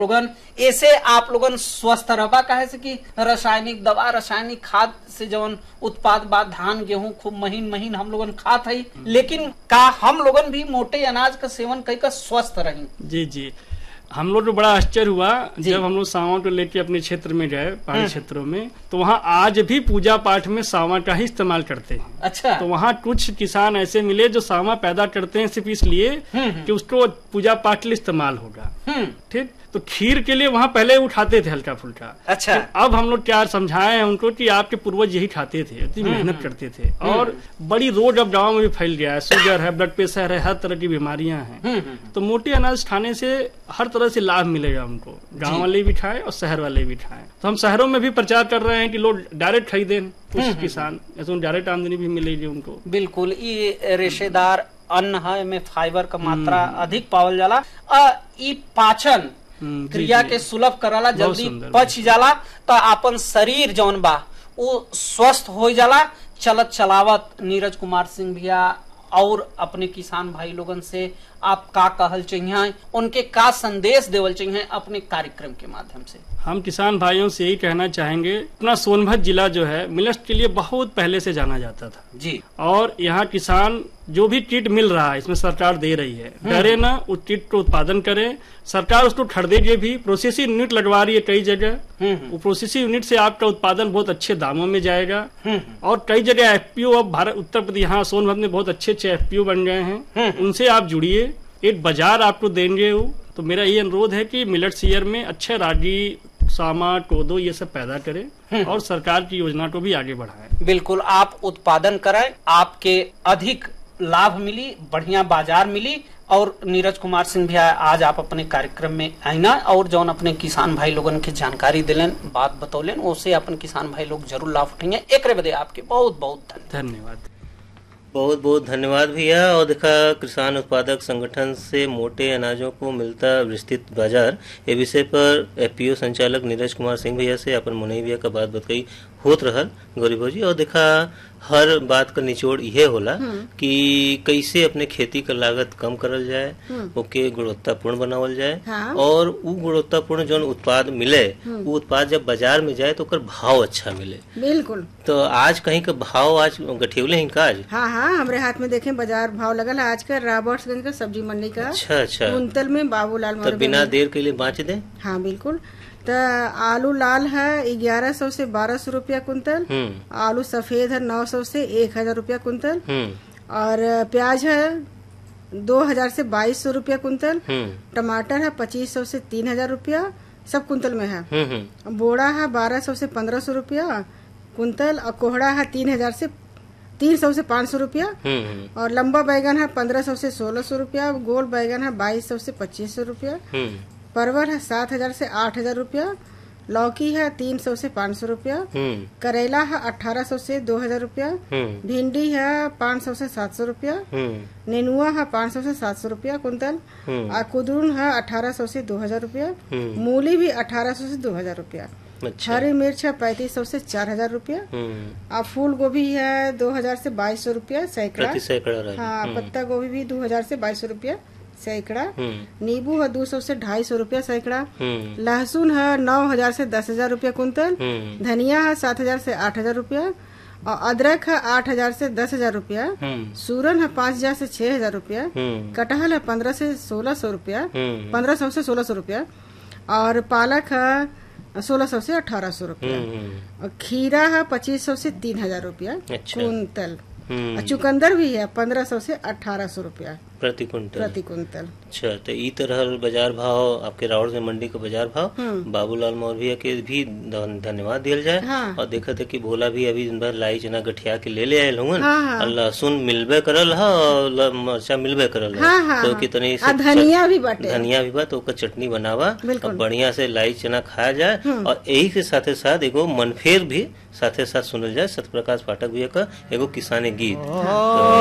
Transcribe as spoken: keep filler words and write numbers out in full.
लोगन ऐसे आप लोगन स्वस्थ रहबा काहे से कि रासायनिक दवा रासायनिक खाद से जवन उत्पाद बा धान गेहूं खूब महीन महीन हम लोगन खात हई, लेकिन का हम लोगन भी मोटे अनाज का सेवन कई का स्वस्थ रही? जी जी, हम लोग तो बड़ा आश्चर्य हुआ जब हम लोग सांवा को लेके अपने क्षेत्र में गए, पहाड़ी क्षेत्रों में, तो वहाँ आज भी पूजा पाठ में सांवा का ही इस्तेमाल करते हैं। अच्छा। तो वहाँ कुछ किसान ऐसे मिले जो सांवा पैदा करते हैं सिर्फ इसलिए कि उसको पूजा पाठ के लिए इस्तेमाल होगा। ठीक, तो खीर के लिए वहाँ पहले उठाते थे हल्का फुल्का। अच्छा। तो अब हम लोग क्या समझाए हैं उनको कि आपके पूर्वज यही खाते थे, इतनी मेहनत करते थे, और बड़ी रोग अब गाँव में भी फैल गया है, शुगर है, ब्लड प्रेशर है, हर तरह की बीमारियां हैं। तो मोटे अनाज खाने से हर तरह से लाभ मिलेगा हमको, गाँव वाले भी खाएं और शहर वाले भी खाएं। तो हम शहरों में भी प्रचार कर रहे हैं कि लोग डायरेक्ट खरीदें, कुछ किसान ऐसे डायरेक्ट आमदनी भी मिलेगी उनको। बिल्कुल, ये रेशेदार अन्न है, में फाइबर का मात्रा अधिक पावल जाला, ई पाचन क्रिया के सुलभ कराला, जल्दी पच जाला, तो अपन शरीर जौन बा वो स्वस्थ हो जाला। चलत चलावत नीरज कुमार सिंह भैया और अपने किसान भाई लोगन से आप का कहल चाहिए, उनके का संदेश देवल चाहिए अपने कार्यक्रम के माध्यम से? हम किसान भाइयों से यही कहना चाहेंगे, अपना सोनभद्र जिला जो है मिलेट्स के लिए बहुत पहले से जाना जाता था जी, और यहाँ किसान जो भी किट मिल रहा है इसमें सरकार दे रही है, डरे ना, उस किट को उत्पादन करें। सरकार उसको खरीदेगी भी, प्रोसेसिंग यूनिट लगवा रही है कई जगह, वो प्रोसेसिंग यूनिट से आपका उत्पादन बहुत अच्छे दामों में जाएगा। और कई जगह एफपीओ अब भारत उत्तर प्रदेश, यहाँ सोनभद्र में बहुत अच्छे अच्छे एफपीओ बन गए हैं, उनसे आप जुड़िए, एक बाजार आपको देंगे वो। तो मेरा ये अनुरोध है कि मिलेट्स ईयर में अच्छे रागी, सामा, कोदो ये सब पैदा करें और सरकार की योजना को भी आगे बढ़ाएं। बिल्कुल, आप उत्पादन करें, आपके अधिक लाभ मिली, बढ़िया बाजार मिली। और नीरज कुमार सिंह भी आज आप अपने कार्यक्रम में आईना और जौन अपने किसान भाई लोगन के जानकारी दिलेन, बात बतौलेन, उससे अपन किसान भाई लोग जरूर लाभ उठेंगे। एक बदे आपके बहुत बहुत धन्यवाद। बहुत बहुत धन्यवाद भैया। और देखा, किसान उत्पादक संगठन से मोटे अनाजों को मिलता विस्तृत बाजार, ये विषय पर एफपीओ संचालक नीरज कुमार सिंह भैया से अपन मुनई भैया का बात बताई होत रहल गौरी भौजी। और देखा, हर बात का निचोड़ यह होला कि कैसे अपने खेती का लागत कम करल जाए, ओके गुणवत्तापूर्ण बनावल जाए। हाँ। और वो गुणवत्तापूर्ण जो उत्पाद मिले, वो उत्पाद जब बाजार में जाए तो ओकर भाव अच्छा मिले। बिल्कुल। तो आज कहीं का भाव आज गठियौले हैं का? आज हाँ हाँ, हमारे हाथ में देखें बाजार भाव लगल है आज का रॉबर्ट्सगंज का सब्जी मंडी का। अच्छा अच्छा। कुंतल में बाबूलाल तो बिना देर के लिए बाँच दे। हाँ बिल्कुल। तो आलू लाल है ग्यारह सौ से बारह सौ रूपया कुंतल, आलू सफेद है नौ सौ से एक हजार रूपया कुंतल, और प्याज है दो हजार से बाईस सौ रूपया कुंतल, टमाटर है पच्चीस सौ से तीन हजार रूपया, सब कुंतल में है। बोड़ा है बारह सौ से पंद्रह सौ रूपया कुंतल, और कोहड़ा है तीन हजार से तीन सौ से पाँच सौ रूपया, और लंबा बैगन है पंद्रह सौ से सोलह सौ रूपया, गोल बैगन है बाईस सौ से पच्चीस सौ रूपया, परवल है सात हजार से आठ हजार रूपया, लौकी है तीन सौ से पाँच सौ रूपया, करेला है अठारह सौ से दो हजार रूपया, भिंडी है पाँच सौ से सात सौ रूपया, नेनुआ है पाँच सौ से सात सौ रूपया कुंतल, और कुदरून है अठारह सौ से दो हजार रूपया, मूली भी अठारह सौ से दो हजार रूपया, अच्छा। हरी मिर्च है पैंतीस सौ से चार हजार रूपया, और फूल गोभी है दो हजार से बाईस सौ रूपया सैकड़ा, हाँ, पत्ता गोभी भी दो हजार से बाईस सौ रूपया सैकड़ा, नींबू है दो सौ से ढाई सौ रूपया सैकड़ा, लहसुन है नौ हजार से दस हजार रूपया कुंतल, धनिया है सात हजार से आठ हजार रूपया, और अदरक है आठ हजार से दस हजार रूपया, सूरन है पाँच हजार से छह हजार रूपया, कटहल है पंद्रह से सोलह सौ रूपया पंद्रह सौ से सोलह सौ रूपया, और पालक है सोलह सौ से अठारह सौ रूपया, और खीरा है पच्चीस सौ से तीन हजार रूपया कुंतल, चुकंदर भी है पंद्रह सौ से अठारह सौ रूपया प्रति कुंतल प्रति कुंतल। अच्छा, तो ई तरह बाजार भाव आपके रावण मंडी का बाजार भाव बाबूलाल मौर्य के भी धन्यवाद दिया जाए। हाँ। और देखा था कि भोला भी अभी दिन भर लाई चना गठिया के ले ले आये लोगन। हाँ। और लहसुन मिलबे करल है और मरचा मिलबे करल है। हाँ। तो कितनी धनिया भी बाटे धनिया भी बा, तो ओकर चटनी बनावा और बढ़िया से लाई चना खाया जाए। और यही के साथे साथ एगो मनफेर भी साथे साथ सुनल जाए, सत्यप्रकाश पाठक भैया का एगो किसानी गीत।